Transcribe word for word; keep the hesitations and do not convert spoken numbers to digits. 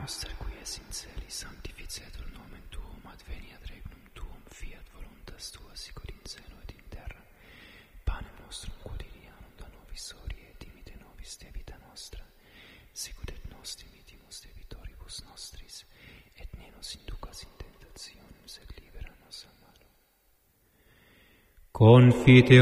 nostre qui es in celi, sanctificetur nomen tuum, adveniat regnum tuum, fiat voluntas tua sicut in cielo et in terra. Panem nostrum quotidianum da nobis hodie, et dimite nobis debita nostra, sicut et nos dimitimus debitoribus nostris, et ne nos inducas in tentationem, sed libera nos a malo. Confite